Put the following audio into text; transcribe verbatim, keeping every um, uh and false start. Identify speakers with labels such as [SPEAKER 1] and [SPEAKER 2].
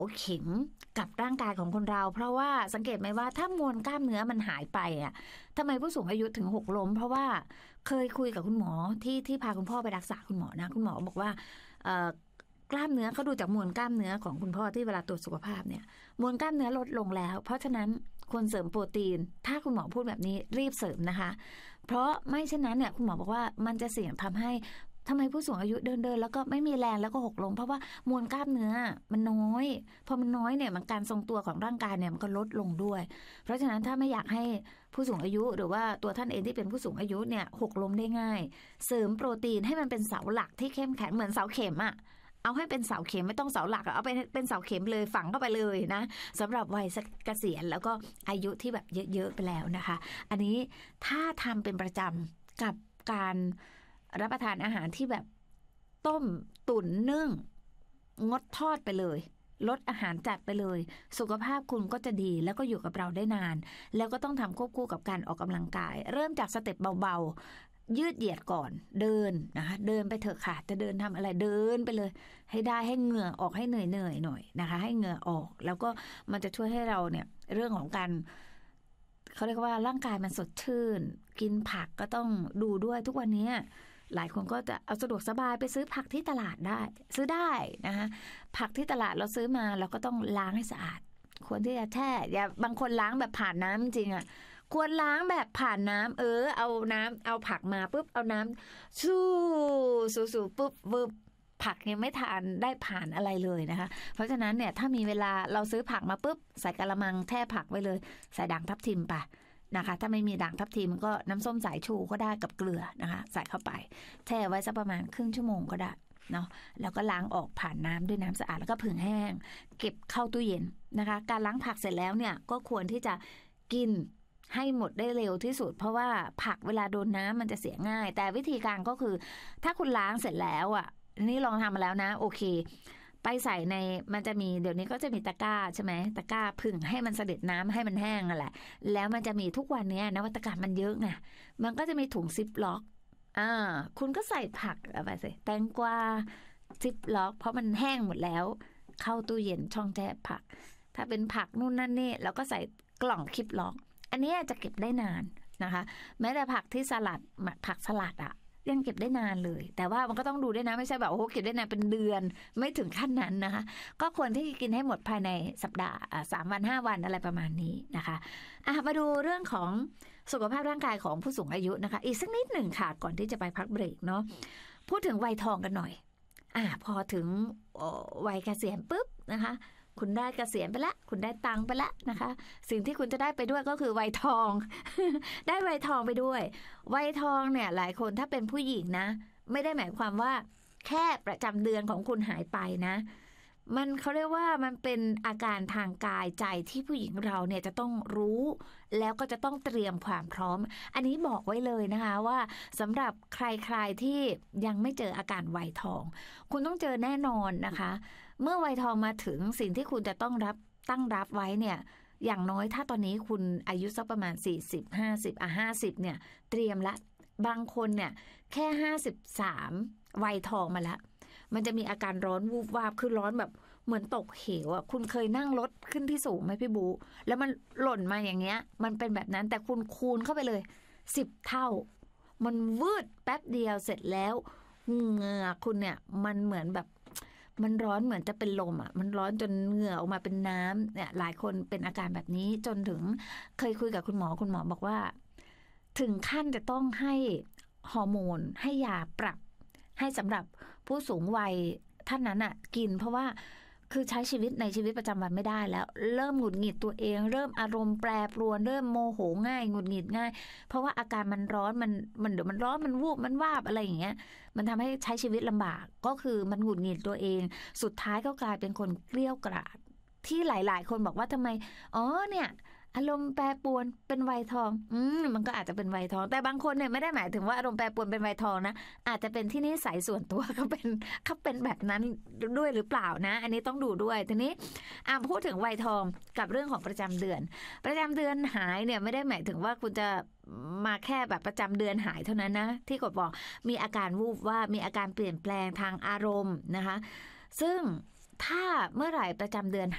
[SPEAKER 1] เข็มกับร่างกายของคนเราเพราะว่าสังเกตไหมว่าถ้ามวลกล้ามเนื้อมันหายไปอ่ะทำไมผู้สูงอายุถึงหกล้มเพราะว่าเคยคุยกับคุณหมอที่ที่พาคุณพ่อไปรักษาคุณหมอนะคุณหมอบอกว่ากล้ามเนื้อเขาดูจากมวลกล้ามเนื้อของคุณพ่อที่เวลาตรวจสุขภาพเนี่ยมวลกล้ามเนื้อลดลงแล้วเพราะฉะนั้นควรเสริมโปรตีนถ้าคุณหมอพูดแบบนี้รีบเสริมนะคะเพราะไม่เช่นนั้นเนี่ยคุณหมอบอกว่ามันจะเสี่ยงทำให้ทำไมผู้สูงอายุเดินเดินแล้วก็ไม่มีแรงแล้วก็หกล้มเพราะว่ามวลกล้ามเนื้อมันน้อยพอมันน้อยเนี่ยมันการทรงตัวของร่างกายเนี่ยมันก็ลดลงด้วยเพราะฉะนั้นถ้าไม่อยากให้ผู้สูงอายุหรือว่าตัวท่านเองที่เป็นผู้สูงอายุเนี่ยหกล้มได้ง่ายเสริมโปรตีนให้มันเป็นเสาหลักที่เข้มแข็งเหมือนเสาเข็มอะเอาให้เป็นเสาเข็มไม่ต้องเสาหลักเอาไปเป็นเสาเข็มเลยฝังเข้าไปเลยนะสำหรับวัยเกษียณแล้วก็อายุที่แบบเยอะๆไปแล้วนะคะอันนี้ถ้าทำเป็นประจำกับการรับประทานอาหารที่แบบต้มตุ๋นนึ่งงดทอดไปเลยลดอาหารจัดไปเลยสุขภาพคุณก็จะดีแล้วก็อยู่กับเราได้นานแล้วก็ต้องทำควบคู่กับการออกกำลังกายเริ่มจากสเต็ปเบาๆยืดเหยียดก่อนเดินนะคะเดินไปเถอะค่ะจะเดินทำอะไรเดินไปเลยให้ได้ให้เหงื่อออกให้เหนื่อยเหนื่อยหน่อยนะคะให้เหงื่อออกแล้วก็มันจะช่วยให้เราเนี่ยเรื่องของการเขาเรียกว่าร่างกายมันสดชื่นกินผักก็ต้องดูด้วยทุกวันนี้หลายคนก็จะเอาสะดวกสบายไปซื้อผักที่ตลาดได้ซื้อได้นะคะผักที่ตลาดเราซื้อมาเราก็ต้องล้างให้สะอาดควรที่จะแช่อย่าบางคนล้างแบบผ่านน้ำจริงอ่ะควรล้างแบบผ่านน้ำเออเอาน้ำเอาผักมาปุ๊บเอาน้ำสู้สู้สู้ปุ๊บปุ๊บผักยังไม่ทานได้ผ่านอะไรเลยนะคะเพราะฉะนั้นเนี่ยถ้ามีเวลาเราซื้อผักมาปุ๊บใส่กะละมังแช่ผักไว้เลยใส่ด่างทับทิมไปนะคะถ้าไม่มีด่างทับทิมก็น้ำส้มสายชูก็ได้กับเกลือนะคะใส่เข้าไปแช่ไว้สักประมาณครึ่งชั่วโมงก็ได้เนาะแล้วก็ล้างออกผ่านน้ำด้วยน้ำสะอาดแล้วก็ผึ่งแห้งเก็บเข้าตู้เย็นนะคะการล้างผักเสร็จแล้วเนี่ยก็ควรที่จะกินให้หมดได้เร็วที่สุดเพราะว่าผักเวลาโดนน้ำมันจะเสียง่ายแต่วิธีการก็คือถ้าคุณล้างเสร็จแล้วอ่ะนี่ลองทำมาแล้วนะโอเคไปใส่ในมันจะมีเดี๋ยวนี้ก็จะมีตะกร้าใช่ไหมตะกร้าผึ่งให้มันเสด็จน้ำให้มันแห้งนั่นแหละแล้วมันจะมีทุกวันนี้นวัตกรรมมันเยอะไงมันก็จะมีถุงซิปล็อกอ่าคุณก็ใส่ผักเอาไปสิแตงกวาซิปล็อกเพราะมันแห้งหมดแล้วเข้าตู้เย็นช่องแช่ผักถ้าเป็นผักนู่นนั่นนี่แล้วก็ใส่กล่องซิปล็อกอันนี้จะเก็บได้นานนะคะแม้แต่ผักที่สลัดผักสลัดอะยังเก็บได้นานเลยแต่ว่ามันก็ต้องดูด้วยนะไม่ใช่แบบโอ้โหเก็บได้นานเป็นเดือนไม่ถึงขั้นนั้นนะคะก็ควรที่จะกินให้หมดภายในสัปดาห์สามวันห้าวันอะไรประมาณนี้นะคะอ่ะมาดูเรื่องของสุขภาพร่างกายของผู้สูงอายุนะคะอีกสักนิดหนึ่งค่ะก่อนที่จะไปพักเบรกเนาะพูดถึงวัยทองกันหน่อยอ่ะพอถึงวัยเกษียณปุ๊บนะคะคุณได้เกษียณไปแล้วคุณได้ตังค์ไปแล้วนะคะสิ่งที่คุณจะได้ไปด้วยก็คือวัยทอง ได้วัยทองไปด้วยวัยทองเนี่ยหลายคนถ้าเป็นผู้หญิงนะไม่ได้หมายความว่าแค่ประจำเดือนของคุณหายไปนะมันเขาเรียกว่ามันเป็นอาการทางกายใจที่ผู้หญิงเราเนี่ยจะต้องรู้แล้วก็จะต้องเตรียมความพร้อมอันนี้บอกไว้เลยนะคะว่าสำหรับใครๆที่ยังไม่เจออาการวัยทองคุณต้องเจอแน่นอนนะคะเมื่อวัยทองมาถึงสิ่งที่คุณจะต้องรับตั้งรับไว้เนี่ยอย่างน้อยถ้าตอนนี้คุณอายุสักประมาณสี่สิบ ห้าสิบอ่ะห้าสิบเนี่ยเตรียมละบางคนเนี่ยแค่ห้าสิบสามวัยทองมาแล้วมันจะมีอาการร้อนวูบวาบคือร้อนแบบเหมือนตกเหวอ่ะคุณเคยนั่งรถขึ้นที่สูงไหมพี่บูแล้วมันหล่นมาอย่างเงี้ยมันเป็นแบบนั้นแต่คุณคูณเข้าไปเลยสิบเท่ามันวืดแป๊บเดียวเสร็จแล้วเหงื่อคุณเนี่ยมันเหมือนแบบมันร้อนเหมือนจะเป็นลมอ่ะมันร้อนจนเหงื่อออกมาเป็นน้ำเนี่ยหลายคนเป็นอาการแบบนี้จนถึงเคยคุยกับคุณหมอคุณหมอบอกว่าถึงขั้นจะต้องให้ฮอร์โมนให้ยาปรับให้สำหรับผู้สูงวัยท่านนั้นอ่ะกินเพราะว่าคือใช้ชีวิตในชีวิตประจำวันไม่ได้แล้วเริ่มหงุดหงิดตัวเองเริ่มอารมณ์แปรปรวนเริ่มโมโหง่ายหงุดหงิดง่ายเพราะว่าอาการมันร้อนมันมันเดี๋ยวมันร้อนมันวูบมันวาบอะไรอย่างเงี้ยมันทำให้ใช้ชีวิตลำบากก็คือมันหงุดหงิดตัวเองสุดท้ายก็กลายเป็นคนเกลี้ยกล่อมที่หลายๆคนบอกว่าทำไมอ๋อเนี่ยอารมณ์แปรปรวนเป็นวัยทองอืมมันก็อาจจะเป็นวัยทองแต่บางคนเนี่ยไม่ได้หมายถึงว่าอารมณ์แปรปรวนเป็นวัยทองนะอาจจะเป็นที่นิสัยส่วนตัวเขาเป็นเขาเป็นแบบนั้นด้วยหรือเปล่านะอันนี้ต้องดูด้วยทีนี้อ่ะพูดถึงวัยทองกับเรื่องของประจำเดือนประจำเดือนหายเนี่ยไม่ได้หมายถึงว่าคุณจะมาแค่แบบประจำเดือนหายเท่านั้นนะที่กดบอกมีอาการวูบว่ามีอาการเปลี่ยนแปลงทางอารมณ์นะคะซึ่งถ้าเมื่อไหร่ประจำเดือน